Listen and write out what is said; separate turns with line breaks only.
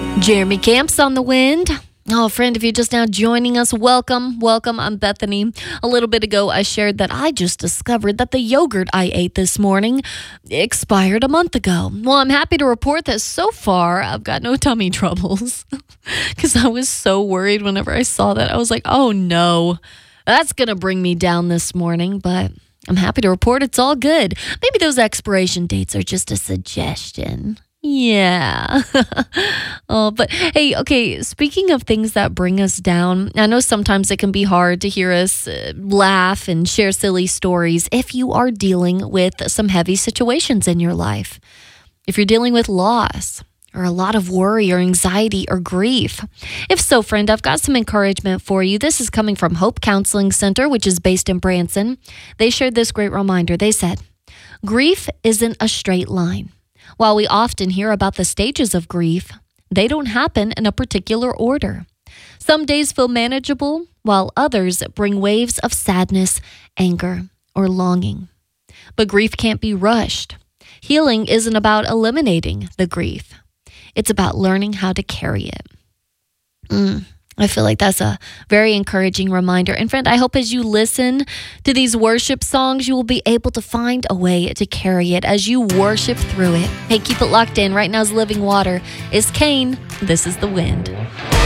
Jeremy Camps on the wind. Oh, friend, if you're just now joining us, welcome. I'm Bethany. A little bit ago, I shared that I just discovered that the yogurt I ate this morning expired a month ago. Well, I'm happy to report that so far, I've got no tummy troubles because I was so worried whenever I saw that. I was like, oh no, that's going to bring me down this morning, but I'm happy to report it's all good. Maybe those expiration dates are just a suggestion. Yeah. Oh, but hey, okay, speaking of things that bring us down, I know sometimes it can be hard to hear us laugh and share silly stories if you are dealing with some heavy situations in your life. If you're dealing with loss or a lot of worry or anxiety or grief. If so, friend, I've got some encouragement for you. This is coming from Hope Counseling Center, which is based in Branson. They shared this great reminder. They said, grief isn't a straight line. While we often hear about the stages of grief, they don't happen in a particular order. Some days feel manageable, while others bring waves of sadness, anger, or longing. But grief can't be rushed. Healing isn't about eliminating the grief. It's about learning how to carry it. I feel like that's a very encouraging reminder. And friend, I hope as you listen to these worship songs, you will be able to find a way to carry it as you worship through it. Hey, keep it locked in. Right now's Living Water is Kane. This is The Wind.